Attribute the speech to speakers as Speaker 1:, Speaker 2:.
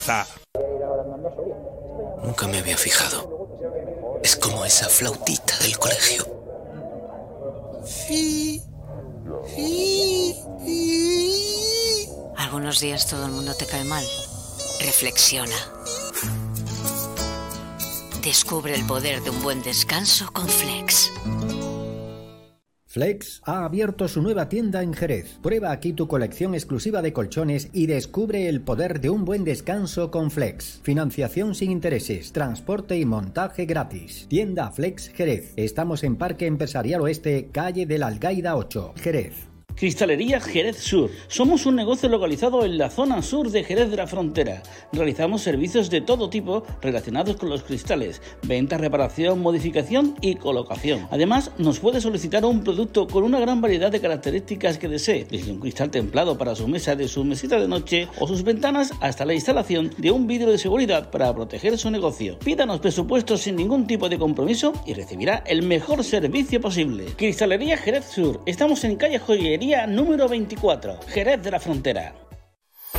Speaker 1: Nunca me había fijado. Es como esa flautita del colegio.
Speaker 2: Algunos días todo el mundo te cae mal. Reflexiona. Descubre el poder de un buen descanso con Flex.
Speaker 3: Flex ha abierto su nueva tienda en Jerez. Prueba aquí tu colección exclusiva de colchones y descubre el poder de un buen descanso con Flex. Financiación sin intereses, transporte y montaje gratis. Tienda Flex Jerez. Estamos en Parque Empresarial Oeste, calle de la Algaida 8, Jerez.
Speaker 4: Cristalería Jerez Sur. Somos un negocio localizado en la zona sur de Jerez de la Frontera. Realizamos servicios de todo tipo relacionados con los cristales, venta, reparación, modificación y colocación. Además, nos puede solicitar un producto con una gran variedad de características que desee, desde un cristal templado para su mesa de su mesita de noche o sus ventanas hasta la instalación de un vidrio de seguridad para proteger su negocio. Pídanos presupuestos sin ningún tipo de compromiso y recibirá el mejor servicio posible. Cristalería Jerez Sur. Estamos en calle Joyería número 24, Jerez de la Frontera.